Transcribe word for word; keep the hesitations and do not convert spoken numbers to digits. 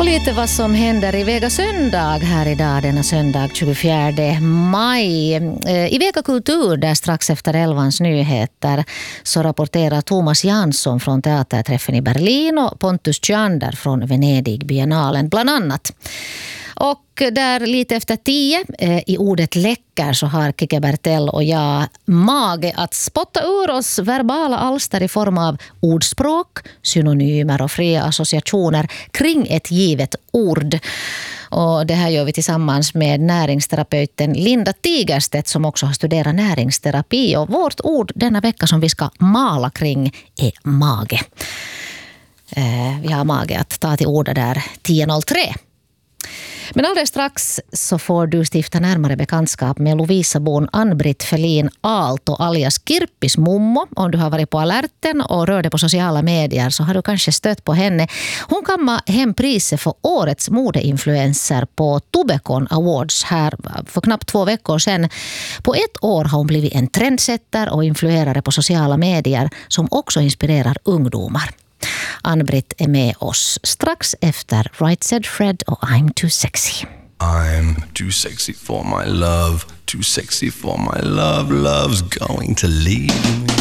Och lite vad som händer i Vega söndag här idag, denna söndag tjugofjärde maj. I Vega kultur, där strax efter elvans nyheter, så rapporterar Thomas Jansson från teaterträffen i Berlin och Pontus Tjander från Venedig Biennalen bland annat. Och där lite efter tio eh, i ordet läcker så har Kike Bertell och jag mage att spotta ur oss verbala alster i form av ordspråk, synonymer och fria associationer kring ett givet ord. Och det här gör vi tillsammans med näringsterapeuten Linda Tigerstedt som också har studerat näringsterapi. Och vårt ord denna vecka som vi ska mala kring är mage. Eh, vi har mage att ta till ordet där tio noll tre. Men alldeles strax så får du stifta närmare bekantskap med Lovisa-bon Ann-Britt Felin Aalto alias Kirppis mummo. Om du har varit på alerten och rör dig på sociala medier så har du kanske stött på henne. Hon kammade hem priset för årets modeinfluencer på Tubecon Awards här för knappt två veckor sedan. På ett år har hon blivit en trendsetter och influerare på sociala medier som också inspirerar ungdomar. Ann-Britt är med oss strax efter Right Said Fred och I'm Too Sexy. I'm too sexy for my love, too sexy for my love, love's going to leave me.